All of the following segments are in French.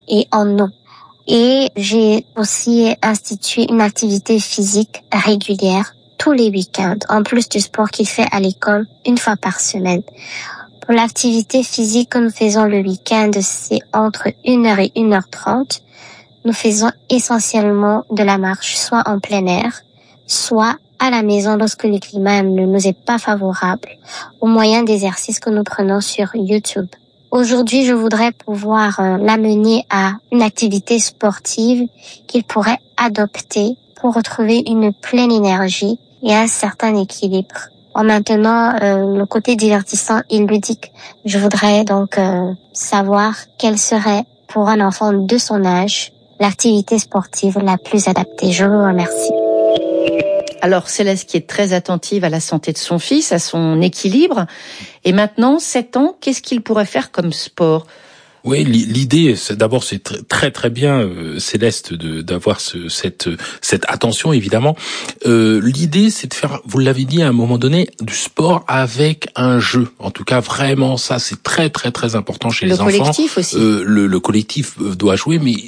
et en eau. Et j'ai aussi institué une activité physique régulière tous les week-ends, en plus du sport qu'il fait à l'école une fois par semaine. Pour l'activité physique que nous faisons le week-end, c'est entre 1h et 1h30. Nous faisons essentiellement de la marche, soit en plein air, soit à la maison lorsque le climat ne nous est pas favorable, au moyen d'exercices que nous prenons sur YouTube. Aujourd'hui, je voudrais pouvoir l'amener à une activité sportive qu'il pourrait adopter pour retrouver une pleine énergie et un certain équilibre. En maintenant, le côté divertissant et ludique, je voudrais donc savoir quelle serait pour un enfant de son âge l'activité sportive la plus adaptée. Je vous remercie. Alors Céleste qui est très attentive à la santé de son fils, à son équilibre. Et maintenant, 7 ans, qu'est-ce qu'il pourrait faire comme sport ? Oui, l'idée, d'abord, c'est très très bien, Céleste, d'avoir cette attention, évidemment. L'idée, c'est de faire, vous l'avez dit à un moment donné, du sport avec un jeu. En tout cas, vraiment, ça, c'est très très très important chez les enfants. Le collectif aussi. Le collectif doit jouer, mais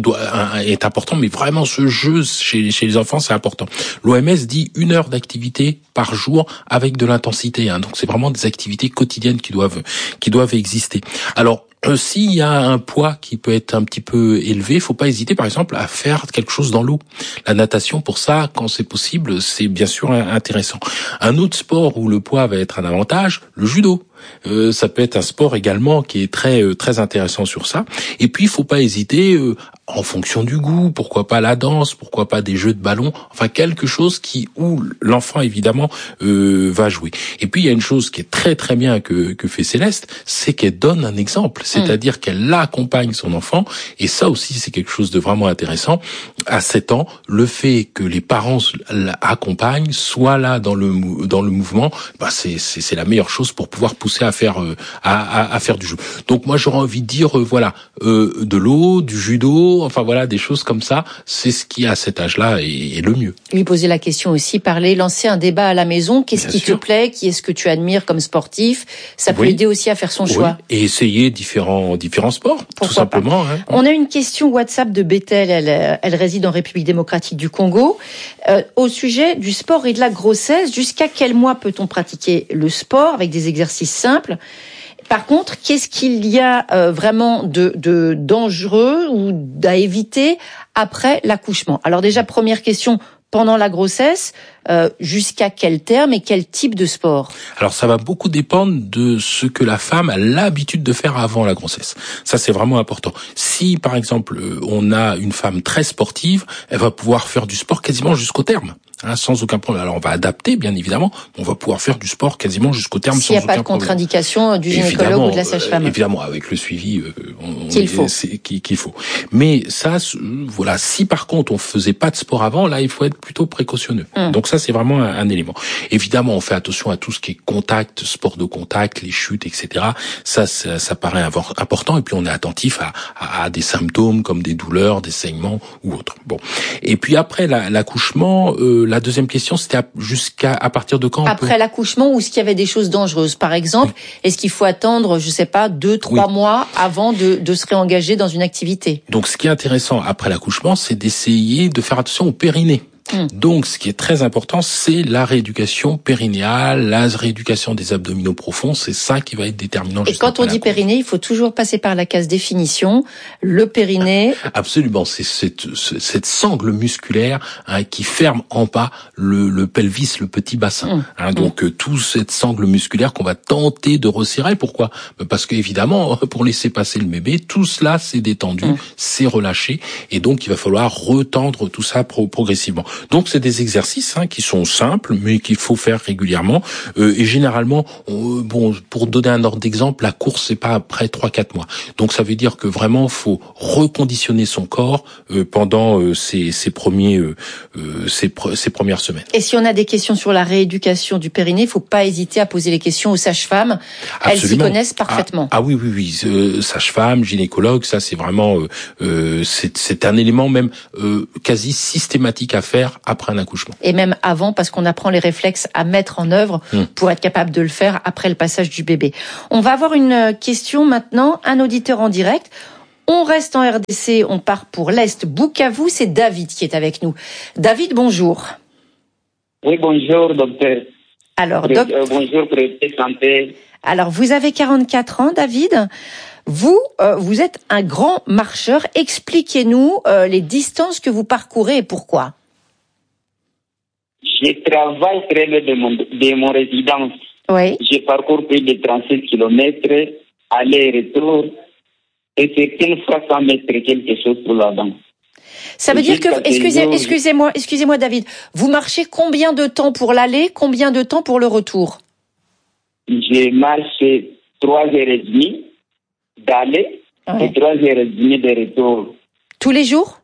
est important, mais vraiment, ce jeu chez les enfants, c'est important. L'OMS dit 1 heure d'activité par jour avec de l'intensité. Donc, c'est vraiment des activités quotidiennes qui doivent exister. Alors, s'il y a un poids qui peut être un petit peu élevé, faut pas hésiter par exemple à faire quelque chose dans l'eau. La natation, pour ça, quand c'est possible, c'est bien sûr intéressant. Un autre sport où le poids va être un avantage, le judo. Ça peut être un sport également qui est très très intéressant sur ça. Et puis il faut pas hésiter en fonction du goût, pourquoi pas la danse, pourquoi pas des jeux de ballon, enfin quelque chose où l'enfant évidemment va jouer. Et puis il y a une chose qui est très très bien que fait Céleste, c'est qu'elle donne un exemple, c'est-à-dire qu'elle accompagne son enfant, et ça aussi c'est quelque chose de vraiment intéressant. À 7 ans, le fait que les parents l'accompagnent, soient là dans le mouvement, c'est la meilleure chose pour pouvoir pousser à faire du jeu. Donc moi j'aurais envie de dire de l'eau, du judo, enfin voilà des choses comme ça, c'est ce qui à cet âge-là est le mieux. Lui poser la question aussi, lancer un débat à la maison, qu'est-ce qui te plaît, qui est-ce que tu admires comme sportif, ça peut aider aussi à faire son choix. Et essayer différents sports, tout simplement. On a une question WhatsApp de Bethel, elle réside en République démocratique du Congo, au sujet du sport et de la grossesse. Jusqu'à quel mois peut-on pratiquer le sport avec des exercices simples ? Par contre, qu'est-ce qu'il y a vraiment de dangereux ou à éviter après l'accouchement ? Alors déjà, première question, pendant la grossesse, jusqu'à quel terme et quel type de sport ? Alors ça va beaucoup dépendre de ce que la femme a l'habitude de faire avant la grossesse. Ça c'est vraiment important. Si par exemple on a une femme très sportive, elle va pouvoir faire du sport quasiment jusqu'au terme. Sans aucun problème. Alors on va adapter, bien évidemment, on va pouvoir faire du sport quasiment jusqu'au terme sans aucun problème. S'il n'y a pas de contre-indication du gynécologue ou de la sage-femme. Évidemment, avec le suivi qu'il faut. Mais ça, si par contre on faisait pas de sport avant, là il faut être plutôt précautionneux. Donc ça c'est vraiment un élément. Évidemment, on fait attention à tout ce qui est contact, sport de contact, les chutes, etc. Ça paraît important. Et puis on est attentif à des symptômes comme des douleurs, des saignements ou autres. Bon. Et puis après l'accouchement. La deuxième question, c'était à partir de quand après l'accouchement, ou est-ce qu'il y avait des choses dangereuses, par exemple, est-ce qu'il faut attendre, 2-3 mois avant de se réengager dans une activité ? Donc, ce qui est intéressant après l'accouchement, c'est d'essayer de faire attention au périnée. Donc, ce qui est très important, c'est la rééducation périnéale, la rééducation des abdominaux profonds. C'est ça qui va être déterminant. Et quand on dit périnée, il faut toujours passer par la case définition. Le périnée. Absolument. C'est cette sangle musculaire qui ferme en bas le pelvis, le petit bassin. Donc, tout cette sangle musculaire qu'on va tenter de resserrer. Pourquoi ? Parce que évidemment, pour laisser passer le bébé, tout cela s'est détendu, c'est relâché, et donc il va falloir retendre tout ça progressivement. Donc c'est des exercices qui sont simples, mais qu'il faut faire régulièrement. Et généralement, pour donner un ordre d'exemple, la course c'est pas après 3-4 mois. Donc ça veut dire que vraiment faut reconditionner son corps pendant ces premières semaines. Et si on a des questions sur la rééducation du périnée, il faut pas hésiter à poser les questions aux sages-femmes. Elles s'y connaissent parfaitement. Oui. Sage-femme, gynécologue, ça c'est vraiment c'est un élément même quasi systématique à faire après un accouchement. Et même avant, parce qu'on apprend les réflexes à mettre en œuvre pour être capable de le faire après le passage du bébé. On va avoir une question maintenant, un auditeur en direct. On reste en RDC, on part pour l'Est. Bukavu, c'est David qui est avec nous. David, bonjour. Oui, bonjour, docteur. Alors, bonjour, président santé. Alors, vous avez 44 ans, David. Vous êtes un grand marcheur. Expliquez-nous les distances que vous parcourez et pourquoi. Je travaille très loin de mon résidence. Oui. Je parcours plus de 36 kilomètres, aller et retour, et certaines fois 100 mètres, quelque chose pour là-dedans. Ça veut dire que, excusez-moi, David, vous marchez combien de temps pour l'aller, combien de temps pour le retour? Je marche 3h30 d'aller et 3h30 de retour. Tous les jours?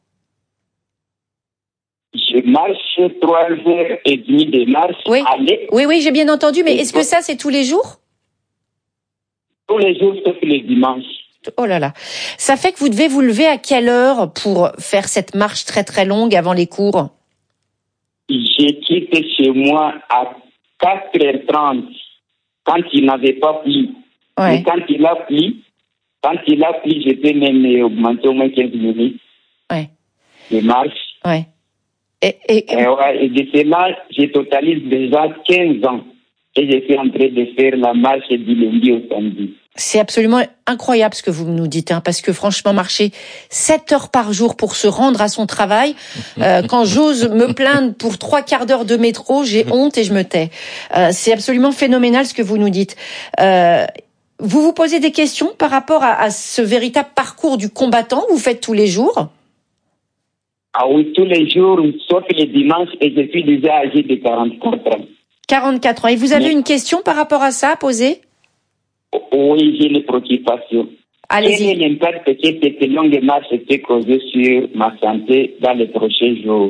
Je marche 3h30 de marche, aller. Oui, j'ai bien entendu, mais est-ce que ça, c'est tous les jours? Tous les jours, sauf les dimanches. Oh là là. Ça fait que vous devez vous lever à quelle heure pour faire cette marche très très longue avant les cours? J'ai quitté chez moi à 4h30 quand il n'avait pas plu. Ouais. Mais quand il a plu, je peux même augmenter au moins 15 minutes de marche. Ouais. Et de cela, je totalise déjà 15 ans et je suis en train de faire la marche du lundi au samedi. C'est absolument incroyable ce que vous nous dites, parce que franchement, marcher 7 heures par jour pour se rendre à son travail, quand j'ose me plaindre pour 3 quarts d'heure de métro, j'ai honte et je me tais. C'est absolument phénoménal ce que vous nous dites. Vous vous posez des questions par rapport à ce véritable parcours du combattant que vous faites tous les jours? Ah oui, tous les jours, sauf les dimanches, et je suis déjà âgé de 44 ans. 44 ans. Et vous avez une question par rapport à ça à poser? Oui, j'ai une préoccupation. Allez-y. Quel est l'impact que cette longue marche peut causer sur ma santé dans les prochains jours?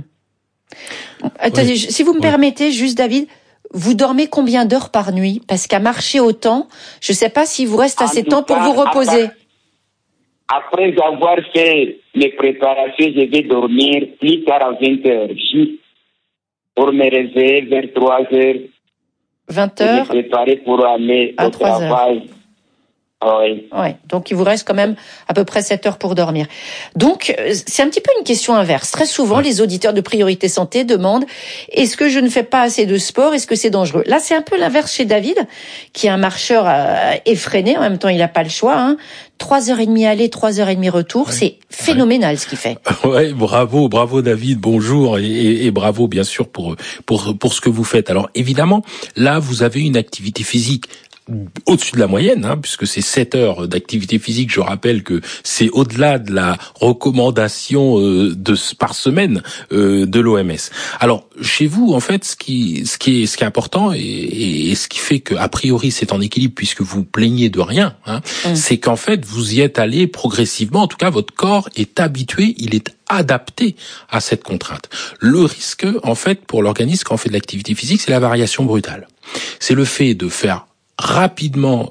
Attendez, si vous me permettez, juste David, vous dormez combien d'heures par nuit? Parce qu'à marcher autant, je ne sais pas s'il vous reste assez de temps pour vous reposer. Après avoir fait les préparations, je vais dormir plus tard à 20 heures. Pour me réveiller vers 3 heures. 20 heures. Me préparer pour aller au travail. Oui. Ouais. Donc, il vous reste quand même à peu près 7 heures pour dormir. Donc, c'est un petit peu une question inverse. Très souvent, les auditeurs de Priorité Santé demandent, est-ce que je ne fais pas assez de sport? Est-ce que c'est dangereux? Là, c'est un peu l'inverse chez David, qui est un marcheur effréné. En même temps, il n'a pas le choix, 3h30 aller, 3h30 retour. C'est phénoménal ce qu'il fait. Ouais, bravo David, bonjour et bravo bien sûr pour ce que vous faites. Alors évidemment, là vous avez une activité physique au-dessus de la moyenne, puisque c'est 7 heures d'activité physique. Je rappelle que c'est au-delà de la recommandation par semaine de l'OMS. Alors chez vous, en fait, ce qui est important et ce qui fait que a priori c'est en équilibre puisque vous plaignez de rien, c'est qu'en fait vous y êtes allé progressivement. En tout cas, votre corps est habitué, il est adapté à cette contrainte. Le risque, en fait, pour l'organisme quand on fait de l'activité physique, c'est la variation brutale. C'est le fait de faire rapidement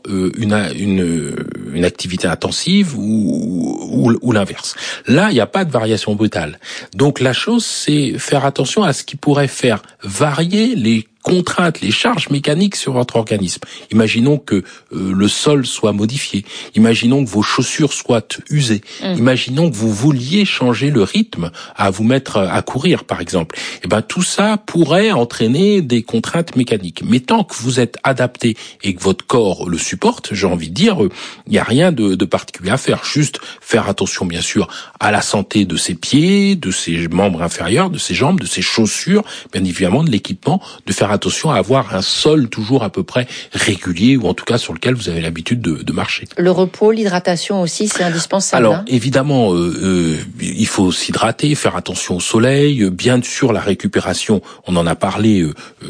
une activité intensive ou l'inverse. Là, il n'y a pas de variation brutale. Donc la chose, c'est faire attention à ce qui pourrait faire varier les contraintes, les charges mécaniques sur votre organisme. Imaginons que le sol soit modifié. Imaginons que vos chaussures soient usées. Imaginons que vous vouliez changer le rythme à vous mettre à courir, par exemple. Et ben tout ça pourrait entraîner des contraintes mécaniques. Mais tant que vous êtes adapté et que votre corps le supporte, j'ai envie de dire, il n'y a rien de particulier à faire. Juste faire attention, bien sûr, à la santé de ses pieds, de ses membres inférieurs, de ses jambes, de ses chaussures, bien évidemment de l'équipement, de faire attention à avoir un sol toujours à peu près régulier ou en tout cas sur lequel vous avez l'habitude de marcher. Le repos, l'hydratation aussi, c'est indispensable. Alors évidemment, il faut s'hydrater, faire attention au soleil, bien sûr la récupération, on en a parlé,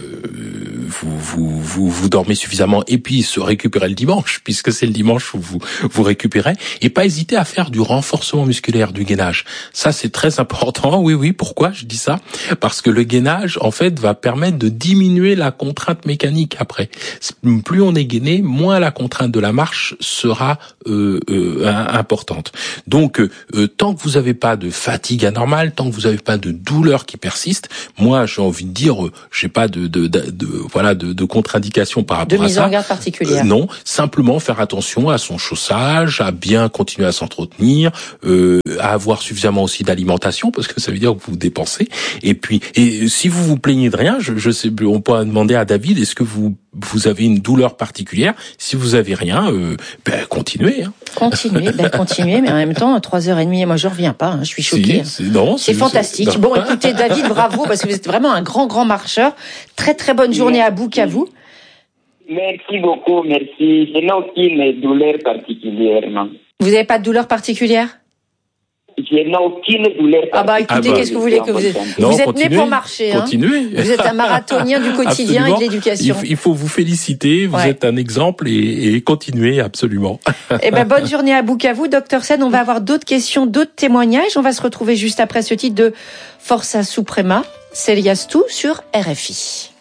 vous dormez suffisamment et puis se récupérer le dimanche puisque c'est le dimanche où vous récupérez et pas hésiter à faire du renforcement musculaire, du gainage. Ça c'est très important. Oui, pourquoi je dis ça? Parce que le gainage en fait va permettre de diminuer diminuer la contrainte mécanique après. Plus on est gainé, moins la contrainte de la marche sera importante. Donc, tant que vous n'avez pas de fatigue anormale, tant que vous n'avez pas de douleur qui persiste, moi, j'ai envie de dire, j'ai pas de contre-indication par rapport à ça. De mise en garde particulière. Non, simplement faire attention à son chaussage, à bien continuer à s'entretenir, à avoir suffisamment aussi d'alimentation, parce que ça veut dire que vous dépensez. Et puis, si vous vous plaignez de rien, je sais, on peut demander à David, est-ce que vous avez une douleur particulière? Si vous avez rien, continuez. Hein. Continuez, mais en même temps, 3h30, moi je reviens pas, je suis choquée. C'est fantastique. Non. Bon, écoutez, David, bravo, parce que vous êtes vraiment un grand marcheur. Très très bonne journée à Bukavu. Merci beaucoup, merci. Je n'ai aucune douleur particulière, non. Vous n'avez pas de douleur particulière? Je n'ai aucune douleur particulière. Écoutez, qu'est-ce que vous voulez que vous êtes? Vous êtes né pour marcher, hein. Continuez. Vous êtes un marathonien du quotidien. Absolument. Et de l'éducation. Il faut vous féliciter, vous êtes un exemple et continuez, absolument. Bonne journée à Bukavu. Docteur Sen, on va avoir d'autres questions, d'autres témoignages. On va se retrouver juste après ce titre de Força Suprema, Celias Tout sur RFI.